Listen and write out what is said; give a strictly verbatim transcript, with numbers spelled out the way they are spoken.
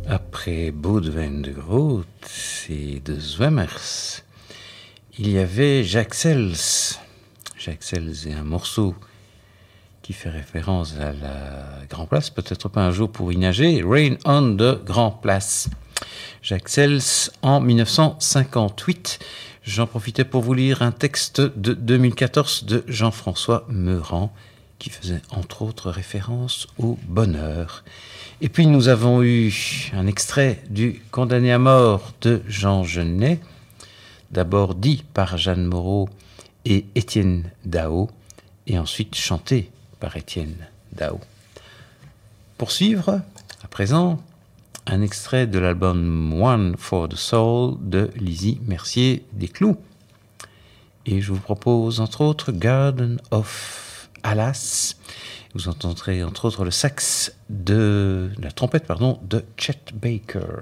Après Boudewijn de Groot et de Zwemmers, il y avait Jacques Sels. Jacques Sels est un morceau qui fait référence à la Grand Place, peut-être pas un jour pour y nager, Rain on the Grand Place. Jacques Sels en dix-neuf cent cinquante-huit. J'en profitais pour vous lire un texte de deux mille quatorze de Jean-François Meurant qui faisait entre autres référence au bonheur. Et puis nous avons eu un extrait du Condamné à mort de Jean Genet, d'abord dit par Jeanne Moreau et Étienne Dao, et ensuite chanté par Étienne Dao. Pour suivre, à présent, un extrait de l'album One for the Soul de Lizzie Mercier des Clous. Et je vous propose entre autres Garden of Alas. Vous entendrez entre autres le sax de la trompette pardon de Chet Baker.